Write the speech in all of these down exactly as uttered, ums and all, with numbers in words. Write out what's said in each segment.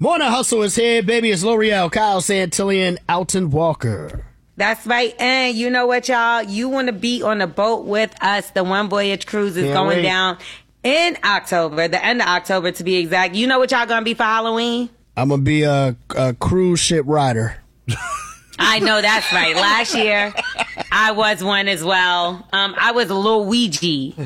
Morning Hustle is here, baby. It's L'Oreal, Kyle Santillan, Alton Walker. That's right. And you know what, y'all? You want to be on the boat with us. The One Voyage Cruise is Can't going wait. down in October, the end of October to be exact. You know what y'all going to be for Halloween? I'm going to be a, a cruise ship rider. I know that's right. Last year, I was one as well. Um, I was Luigi.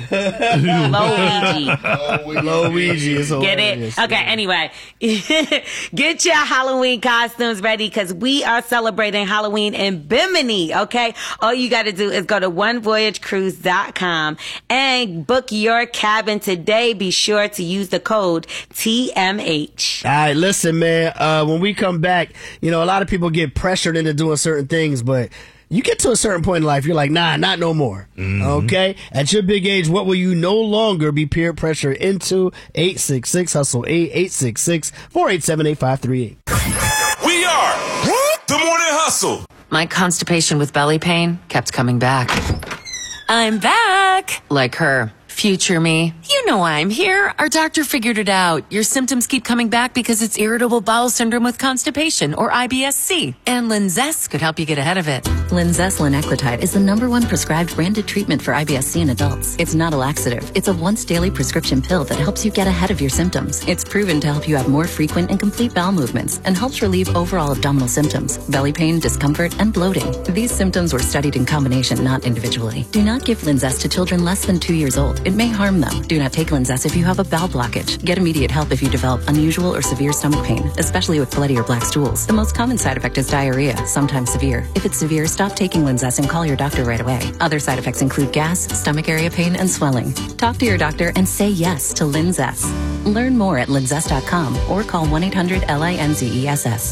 Luigi. Luigi is Get hilarious. it? Okay, anyway. Get your Halloween costumes ready because we are celebrating Halloween in Bimini, okay? All you got to do is go to one voyage cruise dot com and book your cabin today. Be sure to use the code T M H. All right, listen, man. Uh, when we come back, you know, a lot of people get pressured into doing certain things, but you get to a certain point in life, you're like, nah, not no more. Mm-hmm. Okay? At your big age, what will you no longer be peer pressured into? eight six six hustle eight, eight six six, four eight seven, eight five three eight. We are the Morning Hustle. My constipation with belly pain kept coming back. I'm back! Like her. Future me. You know I'm here. Our doctor figured it out. Your symptoms keep coming back because it's irritable bowel syndrome with constipation, or I B S C. And Linzess could help you get ahead of it. Linzess linaclotide is the number one prescribed branded treatment for I B S C in adults. It's not a laxative. It's a once daily prescription pill that helps you get ahead of your symptoms. It's proven to help you have more frequent and complete bowel movements and helps relieve overall abdominal symptoms, belly pain, discomfort, and bloating. These symptoms were studied in combination, not individually. Do not give Linzess to children less than two years old. It may harm them. Do not take Linzess if you have a bowel blockage. Get immediate help if you develop unusual or severe stomach pain, especially with bloody or black stools. The most common side effect is diarrhea, sometimes severe. If it's severe, stop taking Linzess and call your doctor right away. Other side effects include gas, stomach area pain, and swelling. Talk to your doctor and say yes to Linzess. Learn more at linzess dot com or call one eight hundred L I N Z E S S.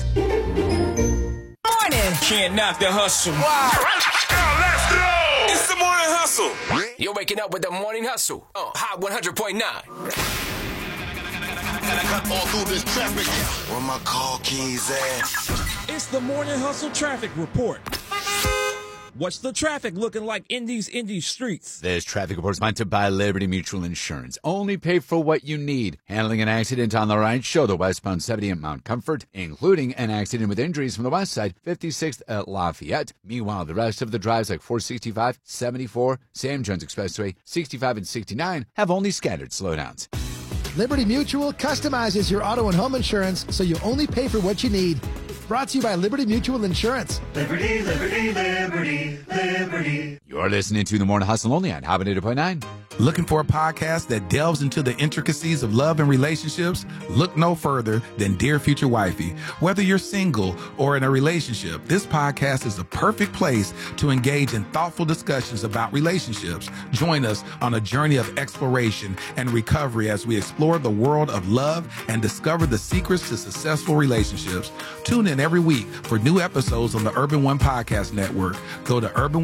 Morning. Can't knock the hustle. Wow. Let's go. It's the Morning Hustle. You're waking up with the Morning Hustle. Uh, Hot one hundred point nine. All through this traffic. Where my car keys at? It's the Morning Hustle Traffic Report. What's the traffic looking like in these indie streets? This traffic report is sponsored by Liberty Mutual Insurance. Only pay for what you need. Handling an accident on the right, show the westbound seventy at Mount Comfort, including an accident with injuries from the west side, fifty-sixth at Lafayette. Meanwhile, the rest of the drives like four sixty-five, seventy-four, Sam Jones Expressway, sixty-five and sixty-nine have only scattered slowdowns. Liberty Mutual customizes your auto and home insurance so you only pay for what you need. Brought to you by Liberty Mutual Insurance. Liberty, Liberty, Liberty, Liberty. You're listening to The Morning Hustle only on Hot one hundred point nine. Looking for a podcast that delves into the intricacies of love and relationships? Look no further than Dear Future Wifey. Whether you're single or in a relationship, this podcast is the perfect place to engage in thoughtful discussions about relationships. Join us on a journey of exploration and recovery as we explore the world of love and discover the secrets to successful relationships. Tune in every week for new episodes on the Urban One Podcast Network. Go to urban